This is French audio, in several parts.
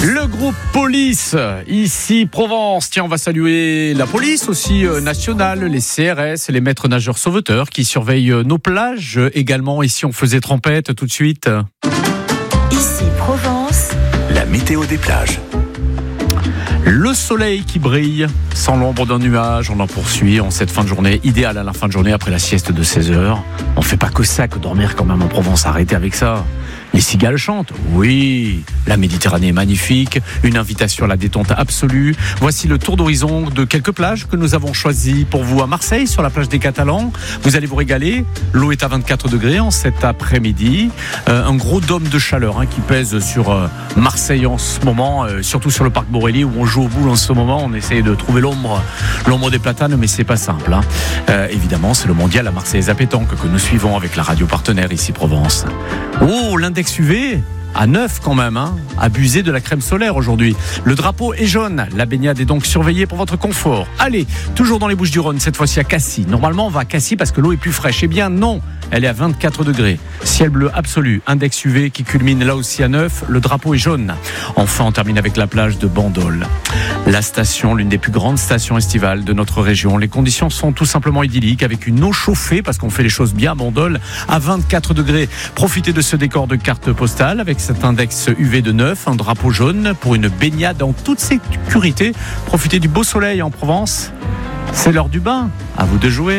Le groupe Police, ici Provence. Tiens, on va saluer la police aussi nationale, les CRS, les maîtres nageurs sauveteurs qui surveillent nos plages. Également, ici, on faisait trempette tout de suite. Ici Provence, la météo des plages. Le soleil qui brille, sans l'ombre d'un nuage, on en poursuit en cette fin de journée, idéale à la fin de journée après la sieste de 16h. On fait pas que ça, que dormir quand même en Provence, arrêtez avec ça. Les cigales chantent, oui, la Méditerranée est magnifique, une invitation à la détente absolue. Voici le tour d'horizon de quelques plages que nous avons choisies pour vous à Marseille, sur la plage des Catalans. Vous allez vous régaler, l'eau est à 24 degrés en cet après-midi. Un gros dôme de chaleur qui pèse sur Marseille en ce moment, surtout sur le parc Borelli où on joue au boule en ce moment. On essaie de trouver l'ombre des platanes, mais c'est pas simple. Évidemment, c'est le mondial à Marseillaise à pétanque que nous suivons avec la radio partenaire ici Provence. Oh, l'index UV à 9 quand même, abusez de la crème solaire aujourd'hui. Le drapeau est jaune, la baignade est donc surveillée pour votre confort. Allez, toujours dans les Bouches-du-Rhône, cette fois-ci à Cassis. Normalement on va à Cassis parce que l'eau est plus fraîche. Eh bien non, elle est à 24 degrés. Ciel bleu absolu, index UV qui culmine là aussi à 9, le drapeau est jaune. Enfin on termine avec la plage de Bandol. La station, l'une des plus grandes stations estivales de notre région. Les conditions sont tout simplement idylliques avec une eau chauffée parce qu'on fait les choses bien à Bandol à 24 degrés. Profitez de ce décor de carte postale avec cet index UV de 9, un drapeau jaune pour une baignade en toute sécurité. Profitez du beau soleil en Provence. C'est l'heure du bain. À vous de jouer.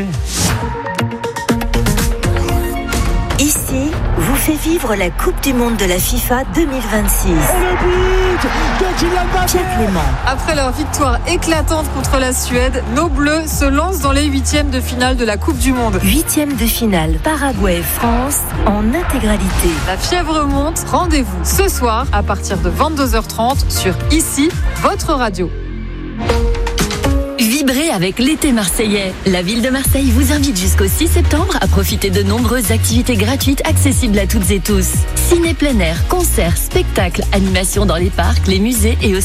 ici vous fait vivre la Coupe du Monde de la FIFA 2026. Pierre Clément. Après leur victoire éclatante contre la Suède, nos Bleus se lancent dans les huitièmes de finale de la Coupe du Monde. Huitièmes de finale, Paraguay-France en intégralité. La fièvre monte, rendez-vous ce soir à partir de 22h30 sur ICI, votre radio. Vibrez avec l'été marseillais. La ville de Marseille vous invite jusqu'au 6 septembre à profiter de nombreuses activités gratuites accessibles à toutes et tous. Ciné plein air, concerts, spectacles, animations dans les parcs, les musées et aussi